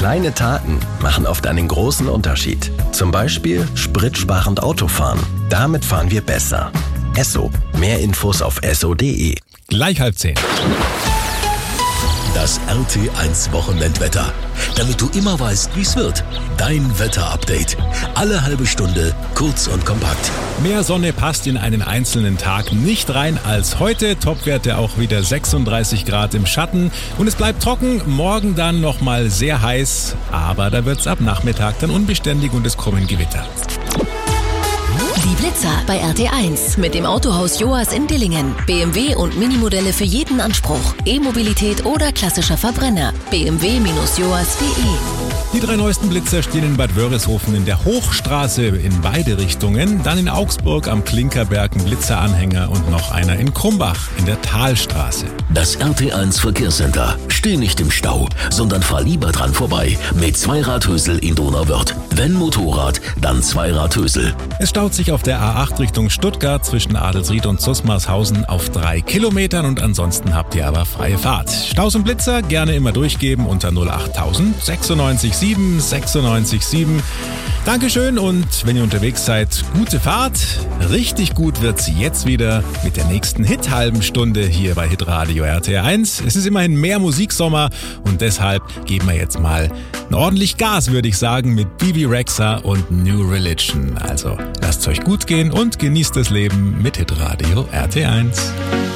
Kleine Taten machen oft einen großen Unterschied. Zum Beispiel spritsparend Autofahren. Damit fahren wir besser. Esso. Mehr Infos auf esso.de. Gleich 9:30. Das RT1 Wochenendwetter. Damit du immer weißt, wie es wird. Dein Wetterupdate. Alle halbe Stunde, kurz und kompakt. Mehr Sonne passt in einen einzelnen Tag nicht rein als heute. Topwerte auch wieder 36 Grad im Schatten. Und es bleibt trocken, morgen dann nochmal sehr heiß. Aber da wird es ab Nachmittag dann unbeständig und es kommen Gewitter. Die Blitzer bei RT1 mit dem Autohaus Joas in Dillingen. BMW und Minimodelle für jeden Anspruch. E-Mobilität oder klassischer Verbrenner. bmw-joas.de. Die 3 neuesten Blitzer stehen in Bad Wörishofen in der Hochstraße in beide Richtungen. Dann in Augsburg am Klinkerberg ein Blitzeranhänger und noch einer in Krumbach in der Talstraße. Das RT1 Verkehrscenter. Steh nicht im Stau, sondern fahr lieber dran vorbei mit Zweiradhösel in Donauwörth. Wenn Motorrad, dann Zweiradhösel. Es staut sich auf der A8 Richtung Stuttgart zwischen Adelsried und Zusmarshausen auf 3 Kilometern und ansonsten habt ihr aber freie Fahrt. Staus und Blitzer gerne immer durchgeben unter 08000 96 7 96 7. Dankeschön und wenn ihr unterwegs seid, gute Fahrt. Richtig gut wird's jetzt wieder mit der nächsten Hit-halben Stunde hier bei Hitradio RT1. Es ist immerhin mehr Musiksommer und deshalb geben wir jetzt mal ordentlich Gas, würde ich sagen, mit Bebe Rexha und New Religion. Also lasst es euch gut gehen und genießt das Leben mit Hitradio RT1.